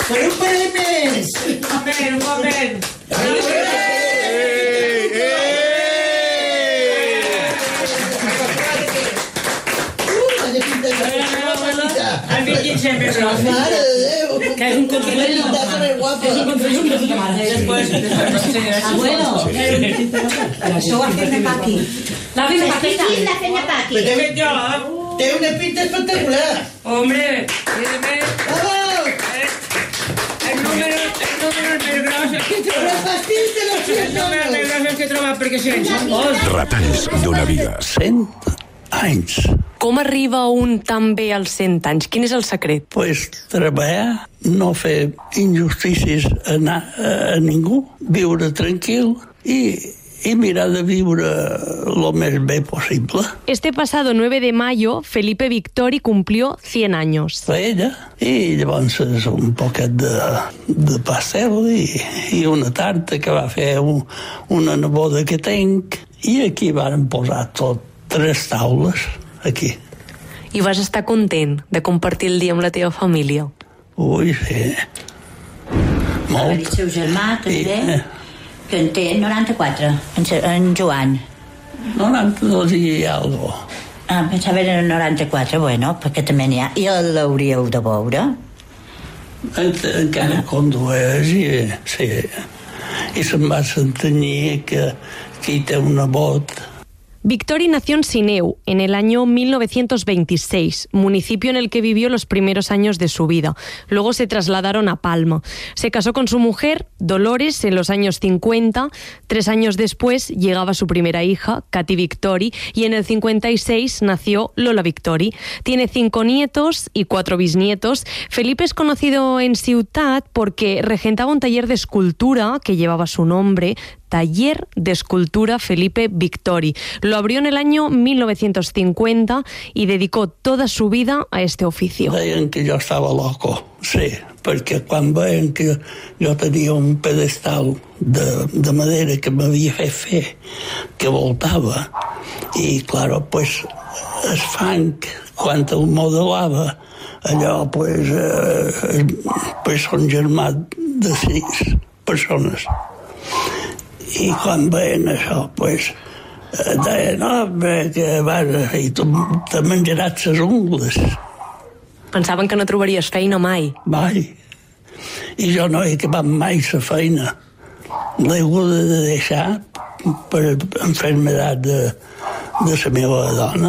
Per un parell més! Un moment. El Vicky sempre és l'home. Mare de Déu! Que és un contrajunt. És un contrajunt de puta mare. Després, Abuelo, això ho ha fet de Paqui. La vida patita. Sí, la feina Paqui. Què he fet jo? Té una pinta espectacular! Hombre, mírame. Vamos! El número més gros que he Però trobat. pastís de los El número més gros que he trobat, perquè si en són molts. Retalls d'una vida. 100 anys. Com arriba un tan bé als 100 anys? Quin és el secret? Pues treballar, no fer injustícies a ningú, viure tranquil y mirar de viure lo més bé possible. Este pasado 9 de mayo, Felipe Victori cumplió 100 años. Paella, i llavors és un poquet de pastel i una tarta que va fer una neboda que tenc, i aquí varen posar tot 3 taules, aquí. I vas estar content de compartir el dia amb la teva família? Ui, sí. Molt. El seu germà, també, que en té 94, en Joan. 92 i algo. Pensava que era 94, bueno, perquè també n'hi ha. I l'hauríeu de veure? Encara condueix i sí. I se'n va sentir que hi té una bot. Victori nació en Sineu en el año 1926, municipio en el que vivió los primeros años de su vida. Luego se trasladaron a Palma. Se casó con su mujer, Dolores, en los años 50. 3 años después llegaba su primera hija, Katy Victori, y en el 56 nació Lola Victori. Tiene 5 nietos y 4 bisnietos. Felipe es conocido en Ciutat porque regentaba un taller de escultura que llevaba su nombre, Taller de Escultura Felipe Victori. Lo abrió en el año 1950 y dedicó toda su vida a este oficio. Deien que jo estava loco, sí, perquè quan veien que jo tenia un pedestal de madera que m'havia fet fer, que voltava, i, claro, pues, el fang, quan el modelava, allò, pues son germà de 6 persones. I quan veien això, pues, deien, que vas i tu te menjaràs les ungles. Pensaven que no trobaries feina mai. Mai. I jo no he acabat mai la feina. L'he hagut de deixar per enfermedad de la meva dona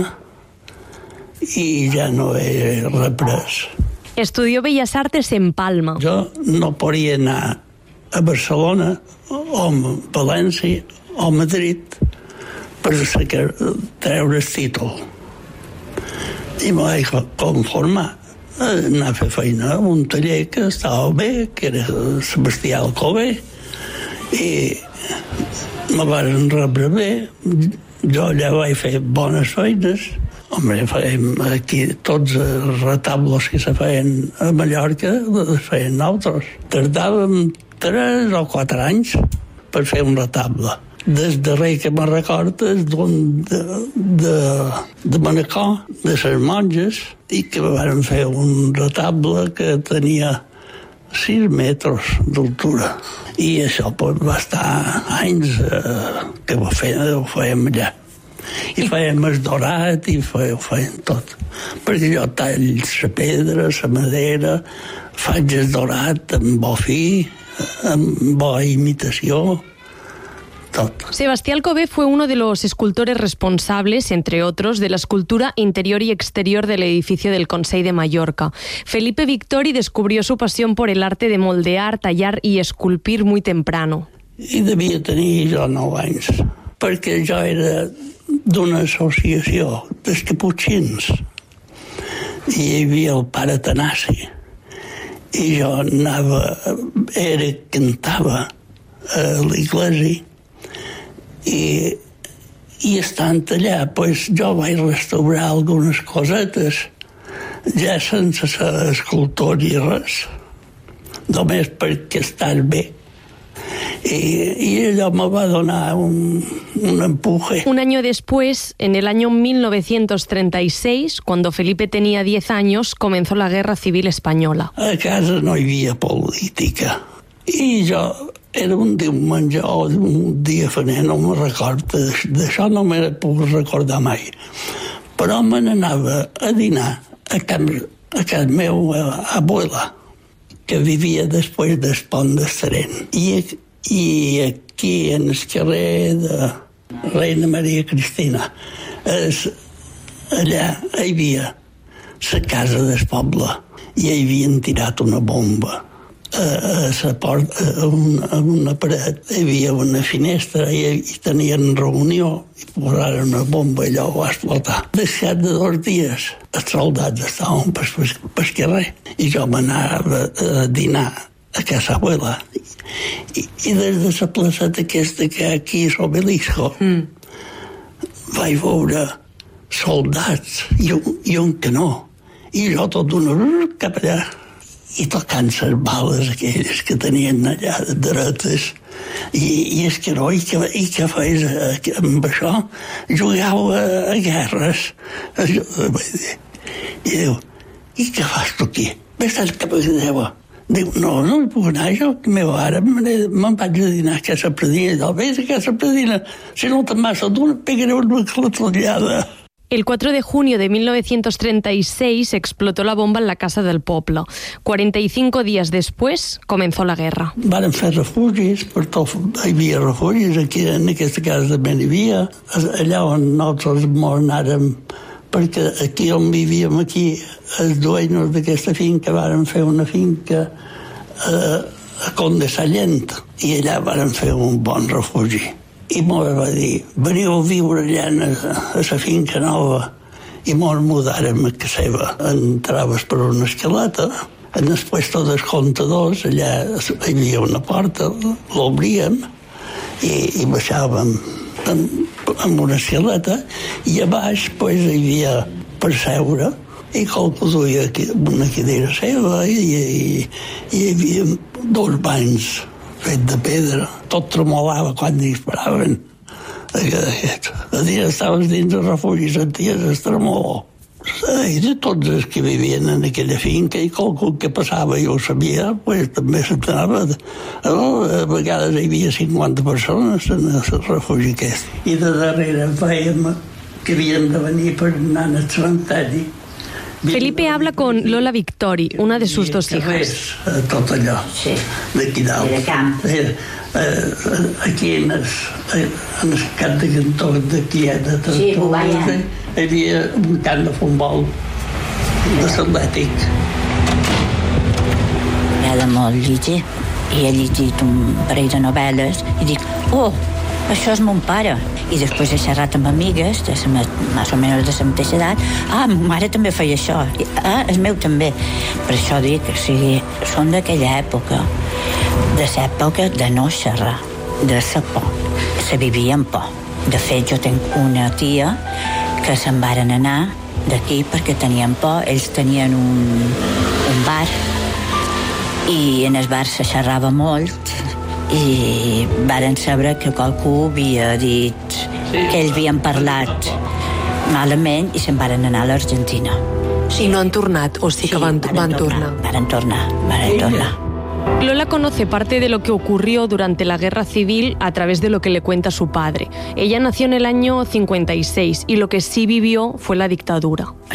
i ja no he reprès. Estudió Bellas Artes en Palma. Jo no podia anar a Barcelona o a València o a Madrid per treure el títol. I m'ho vaig conformar a anar a fer feina a un taller que estava bé, que era Sebastià Alcover, i me van rebre bé. Jo allà vaig fer bones feines. Home, fèiem aquí tots els retables que se feien a Mallorca, els feien nosaltres. Tardàvem 3 o 4 anys per fer un retable. Des darrer que me'n recordo és d'un de Manacor, de les monges, i que van fer un retable que tenia 6 metres d'altura. I això va estar anys que ho fèiem allà. I fèiem el dorat i fèiem tot. Perquè jo tallo la pedra, la madera, faig el dorat amb bo fi, amb bona imitació, tot. Sebastià Alcover fue uno de los escultores responsables, entre otros, de la escultura interior y exterior del edificio del Consell de Mallorca. Felipe Victori descubrió su pasión por el arte de moldear, tallar y esculpir muy temprano. I devia tenir jo 9 anys, perquè jo era d'una associació dels caputxins i hi havia el pare Tanasi i jo cantava a l'església i estant allà pues, jo vaig restaurar algunes cosetes ja sense ser escultor ni res, només perquè estàs bé. Y ella me va a donar un empuje. Un año después, en el año 1936, cuando Felipe tenía 10 años, comenzó la Guerra Civil Espanyola. A casa no hi havia política. I jo era un diumenge o un dia faner, no me'n recordo, d'això no m'he pogut recordar mai. Però me n'anava a dinar a casa meva abuela, que vivia després del pont d'Estarent. I aquí, en el carrer de Reina Maria Cristina, allà hi havia la casa del poble i hi havien tirat una bomba. A la porta, a una paret, hi havia una finestra i tenien reunió i posaren una bomba i allò va explotar. Després de 2 dies, els soldats estaven pel carrer i jo m'anava a dinar a casa abuela. I des de la placeta aquesta que hi ha aquí a l'Obelisco vaig veure soldats i un canó. I jo tot d'una cap allà. I tocant les bales aquelles que tenien allà dretes. I el canó, i què feies amb això? Jugava a guerres. I diu, i què fas tu aquí? Vés cap a casa. Diu, no hi puc anar jo, que meva mare me'n vaig a dinar a casa Predina. Vés a casa Predina, si no te'n vas a dur, pegaré una clatellada. El 4 de junio de 1936 explotó la bomba en la Casa del Poble. 45 días después comenzó la guerra. Varen fer refugis, per tot hi havia refugis, aquí en aquesta casa també n'hi havia. Allà on nosaltres anàrem, perquè aquí on vivíem aquí, els dueños d'aquesta finca varen fer una finca a Conde Sallent, i allà varen fer un bon refugi. I m'ho va dir, veniu a viure allà a la finca nova. I mos mudàrem a casa seva. Entraves per una escaleta, en el puesto dels comptadors, allà hi havia una porta, l'obríem i baixàvem amb una escaleta, i a baix hi havia per seure, i qualcú duia una cadira seva, i hi havia 2 banys fet de pedra. Tot tremolava quan disparaven. A dia estaves dins el refugi i senties el tremolor. I tots els que vivien en aquella finca, i qualcú que passava i ho sabia, també s'anava. A vegades hi havia 50 persones en el refugi aquest. I de darrere veiem que havien de venir per anar al cementeri. Felipe habla con Lola Victori, una de sus 2 hijas. Tot allò, d'aquí dalt. De camp. Aquí en el camp de cantó d'aquí de Tortosa hi havia un camp de futbol de Atlètic. M'agrada molt llegir, i he llegit un parell de novel·les i dic, això és mon pare. I després he xerrat amb amigues, més o menys de la mateixa edat. Ma mare també feia això. El meu també. Per això dic, són d'aquella època, de l'època de no xerrar, de la por. Se vivia amb por. De fet, jo tinc una tia que se'n varen anar d'aquí perquè tenien por. Ells tenien un bar, i en el bar se xerrava molt, i varen saber que qualcú havia dit que ells havien parlat malament i se'n varen anar a l'Argentina. I no han tornat, o sí que van tornar? Varen tornar. Lola conoce parte de lo que ocurrió durante la Guerra Civil a través de lo que le cuenta su padre. Ella nació en el año 56 y lo que sí vivió fue la dictadura.